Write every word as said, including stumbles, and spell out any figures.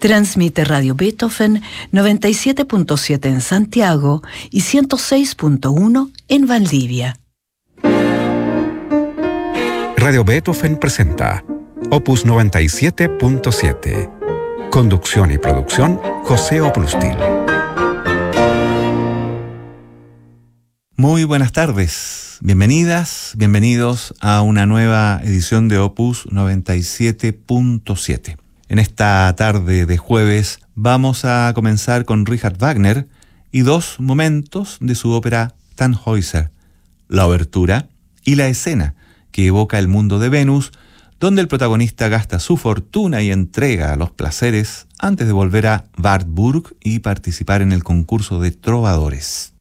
Transmite Radio Beethoven noventa y siete punto siete en Santiago y ciento seis punto uno en Valdivia. Radio Beethoven presenta Opus noventa y siete punto siete. Conducción y producción, José Oplustil. Muy buenas tardes, bienvenidas, bienvenidos a una nueva edición de Opus noventa y siete punto siete. En esta tarde de jueves vamos a comenzar con Richard Wagner y dos momentos de su ópera Tannhäuser, la obertura y la escena que evoca el mundo de Venus, donde el protagonista gasta su fortuna y entrega los placeres antes de volver a Wartburg y participar en el concurso de trovadores.